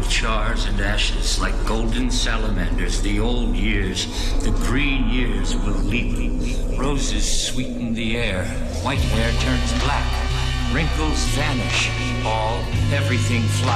chars and ashes like golden salamanders. The old years, the green years will leap. Roses sweeten the air. White hair turns black. Wrinkles vanish. Everything flies.